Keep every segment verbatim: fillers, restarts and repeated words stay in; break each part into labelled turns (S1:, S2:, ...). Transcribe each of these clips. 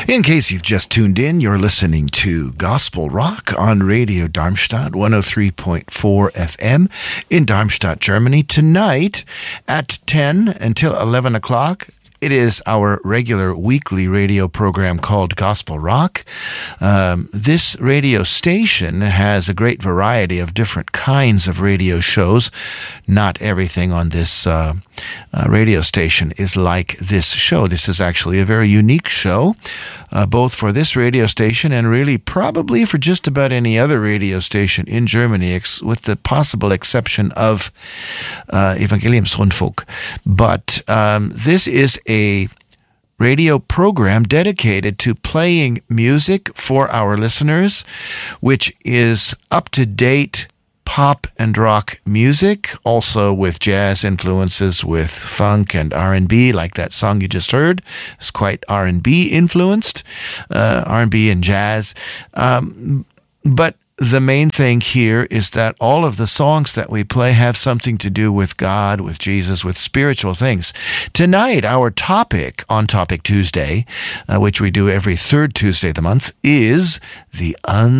S1: In case you've just tuned in, you're listening to Gospel Rock on Radio Darmstadt, one oh three point four F M in Darmstadt, Germany. Tonight at ten until eleven o'clock, it is our regular weekly radio program called Gospel Rock. Um, this radio station has a great variety of different kinds of radio shows. Not everything on this uh, uh, radio station is like this show. This is actually a very unique show, uh, both for this radio station and really probably for just about any other radio station in Germany, ex- with the possible exception of uh, Evangeliumsrundfunk. But um, this is a radio program dedicated to playing music for our listeners, which is up-to-date pop and rock music, also with jazz influences, with funk and R and B, like that song you just heard. It's quite R and B influenced, uh, R and B and jazz. Um, but the main thing here is that all of the songs that we play have something to do with God, with Jesus, with spiritual things. Tonight, our topic on Topic Tuesday, uh, which we do every third Tuesday of the month, is the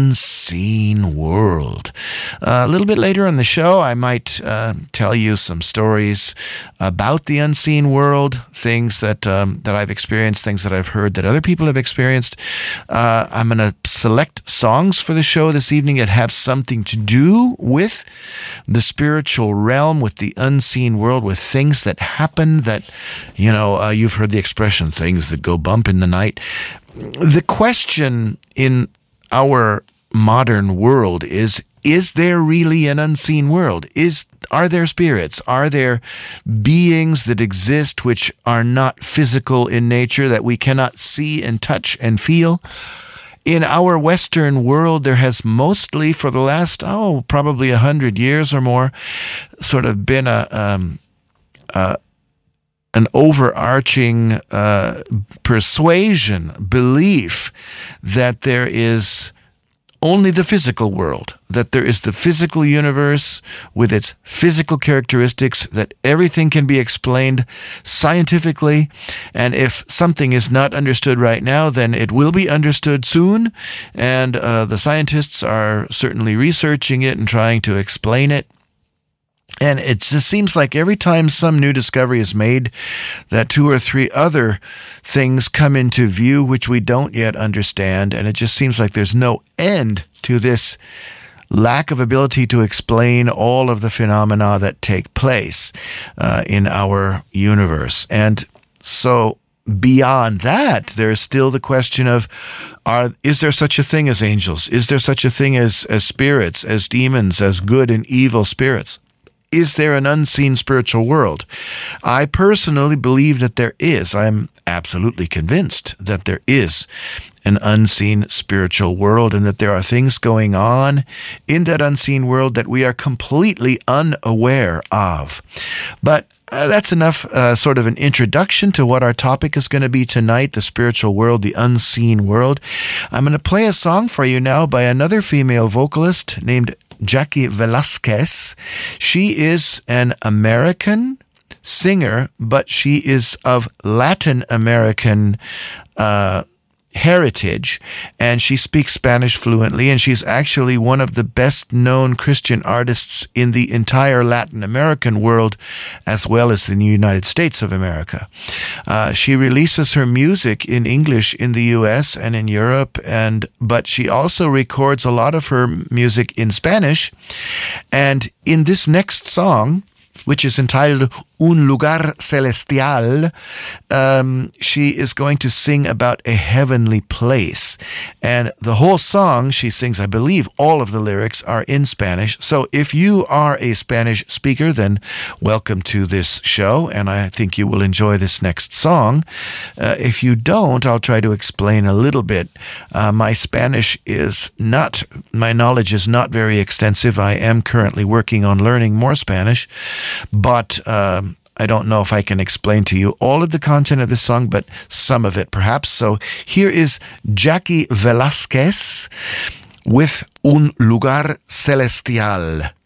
S1: unseen world. Uh, a little bit later in the show, I might uh, tell you some stories about the unseen world, things that um, that I've experienced, things that I've heard that other people have experienced. Uh, I'm going to select songs for the show this evening that have something to do with the spiritual realm, with the unseen world, with things that happen that, you know, uh, you've heard the expression, things that go bump in the night. The question in our modern world is, is there really an unseen world? Is Are there spirits? Are there beings that exist which are not physical in nature, that we cannot see and touch and feel? In our Western world, there has mostly, for the last, oh, probably a hundred years or more, sort of been a um, uh, an overarching uh, persuasion, belief that there is only the physical world, that there is the physical universe with its physical characteristics, that everything can be explained scientifically, and if something is not understood right now, then it will be understood soon, and uh, the scientists are certainly researching it and trying to explain it. And it just seems like every time some new discovery is made, that two or three other things come into view which we don't yet understand. And it just seems like there's no end to this lack of ability to explain all of the phenomena that take place uh, in our universe. And so beyond that, there's still the question of, are, is there such a thing as angels? Is there such a thing as, as spirits, as demons, as good and evil spirits? Is there an unseen spiritual world? I personally believe that there is. I'm absolutely convinced that there is an unseen spiritual world, and that there are things going on in that unseen world that we are completely unaware of. But uh, that's enough uh, sort of an introduction to what our topic is going to be tonight, the spiritual world, the unseen world. I'm going to play a song for you now by another female vocalist named Jackie Velasquez. She is an American singer, but she is of Latin American uh, heritage, and she speaks Spanish fluently, and she's actually one of the best-known Christian artists in the entire Latin American world, as well as in the United States of America. Uh, she releases her music in English in the U S and in Europe, and but she also records a lot of her music in Spanish. And in this next song, which is entitled Un Lugar Celestial, um, she is going to sing about a heavenly place. And the whole song she sings, I believe all of the lyrics are in Spanish. So if you are a Spanish speaker, then welcome to this show, and I think you will enjoy this next song. Uh, if you don't, I'll try to explain a little bit. Uh, my Spanish is not, my knowledge is not very extensive. I am currently working on learning more Spanish, but um, I don't know if I can explain to you all of the content of this song, but some of it perhaps. So here is Jackie Velasquez with Un Lugar Celestial.